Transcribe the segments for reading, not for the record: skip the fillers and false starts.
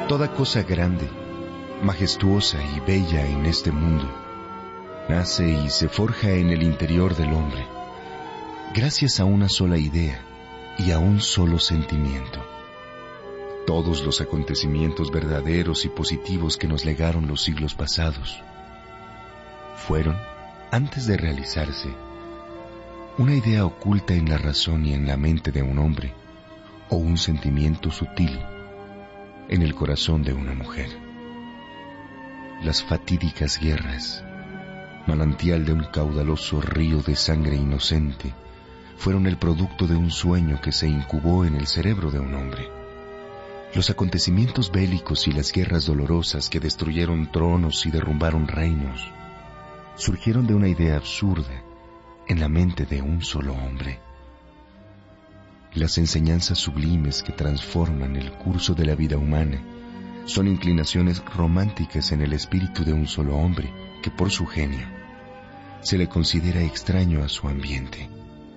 Toda cosa grande, majestuosa y bella en este mundo, nace y se forja en el interior del hombre, gracias a una sola idea y a un solo sentimiento. Todos los acontecimientos verdaderos y positivos que nos legaron los siglos pasados fueron, antes de realizarse, una idea oculta en la razón y en la mente de un hombre, o un sentimiento sutil en el corazón de una mujer. Las fatídicas guerras, manantial de un caudaloso río de sangre inocente, fueron el producto de un sueño que se incubó en el cerebro de un hombre. Los acontecimientos bélicos y las guerras dolorosas que destruyeron tronos y derrumbaron reinos surgieron de una idea absurda en la mente de un solo hombre. Las enseñanzas sublimes que transforman el curso de la vida humana son inclinaciones románticas en el espíritu de un solo hombre que, por su genio, se le considera extraño a su ambiente.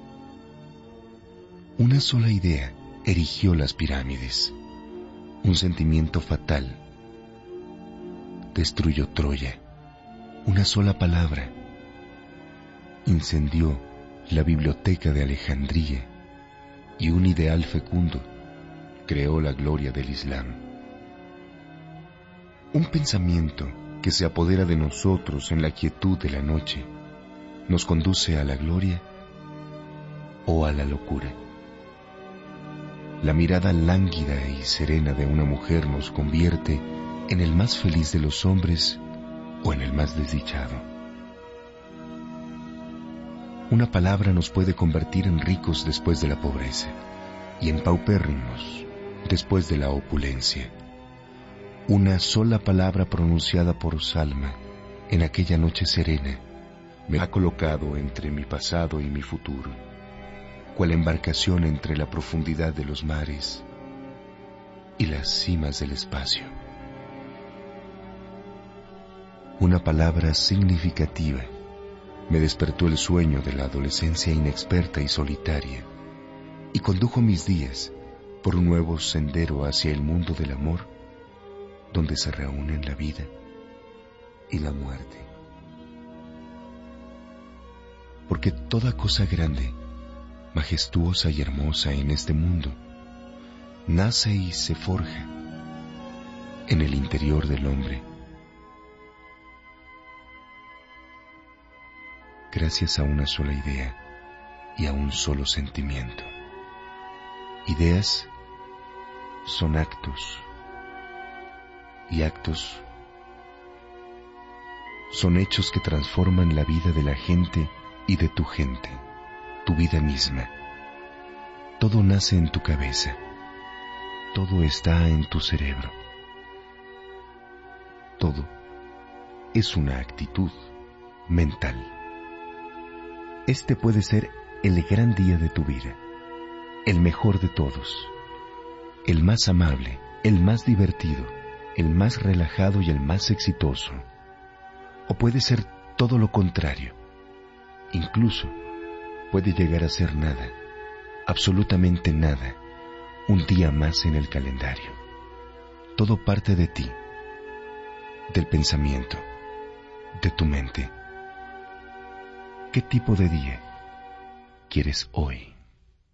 Una sola idea erigió las pirámides. Un sentimiento fatal destruyó Troya. Una sola palabra incendió la biblioteca de Alejandría, y un ideal fecundo creó la gloria del Islam. Un pensamiento que se apodera de nosotros en la quietud de la noche nos conduce a la gloria o a la locura. La mirada lánguida y serena de una mujer nos convierte en el más feliz de los hombres o en el más desdichado. Una palabra nos puede convertir en ricos después de la pobreza y en paupérrimos después de la opulencia. Una sola palabra pronunciada por Salma en aquella noche serena me ha colocado entre mi pasado y mi futuro, cual embarcación entre la profundidad de los mares y las cimas del espacio. Una palabra significativa me despertó el sueño de la adolescencia inexperta y solitaria y condujo mis días por un nuevo sendero hacia el mundo del amor, donde se reúnen la vida y la muerte. Porque toda cosa grande, majestuosa y hermosa en este mundo, nace y se forja en el interior del hombre, gracias a una sola idea y a un solo sentimiento. Ideas son actos, y actos son hechos que transforman la vida de la gente y de tu gente, tu vida misma. Todo nace en tu cabeza, todo está en tu cerebro. Todo es una actitud mental. Este puede ser el gran día de tu vida, el mejor de todos, el más amable, el más divertido, el más relajado y el más exitoso. O puede ser todo lo contrario. Incluso puede llegar a ser nada, absolutamente nada, un día más en el calendario. Todo parte de ti, del pensamiento, de tu mente. ¿Qué tipo de día quieres hoy?